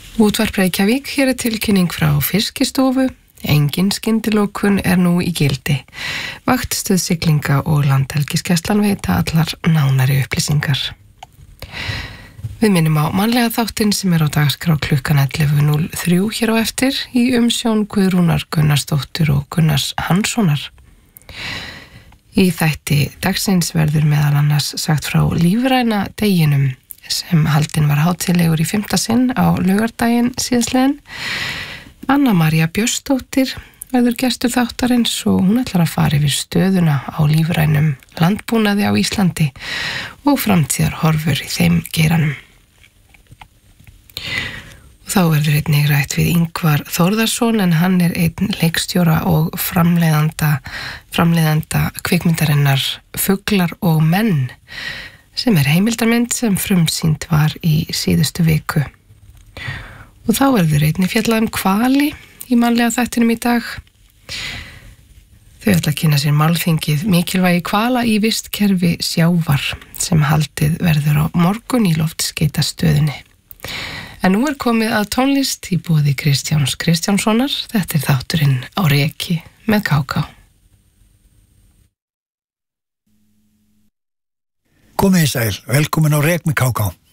Útvarp Reykjavík, hér tilkynning frá Fiskistofu. Engin skyndilotkun nú í gildi. Vaktstöð siglinga og Landhelgisgæslan veita allar nánari upplýsingar. Við minnum á mannlega þáttinn sem á dagskrá klukkan 11:03 hér á eftir í umsjón Guðrúnar Gunnarsdóttur og Gunnars Hanssonar. Í þætti dagsins verður meðal annars sagt frá lífræna deginum sem haldinn var hátíðlegur í 5. sinn á laugardaginn síðastliðinn. Anna María Björnsdóttir verður gestur þáttarins og hún ætlar að fara yfir stöðuna á lífrænum landbúnaði á Íslandi og framtíðar horfur í þeim geiranum. Og þá verður einnig rætt við Ingvar Þórðarsson en hann einn leikstjóra og framleiðanda kvikmyndarinnar Fuglar og menn sem heimildarmynd sem frumsýnd var í síðustu viku. Og þá verður einnig fjallað hvali í mannlega þættinum í dag. Þau ætla að kynna sér málþingið mikilvægi hvala í vistkerfi sjávar sem haldið verður á morgun í loftskeytastöðinni. En nú komið að tónlist í boði Kristjáns Kristjánssonar. Þetta þátturinn á Reki með KK. Komið í sæl, velkomin á Rek með KK.